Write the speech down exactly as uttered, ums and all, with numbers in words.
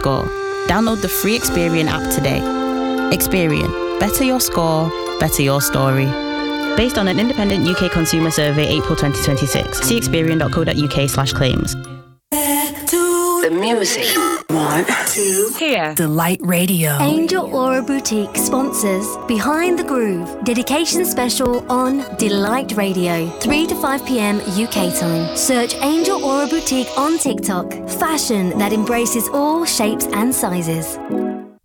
score. Download the free Experian app today. Experian. Better your score, better your story. Based on an independent U K consumer survey, April twenty twenty-six. See experian.co.uk slash claims. The music. One, two, here. Delight Radio. Angel Aura Boutique sponsors Behind the Groove, dedication special on Delight Radio, three to five p.m. U K time. Search Angel Aura Boutique on TikTok. Fashion that embraces all shapes and sizes.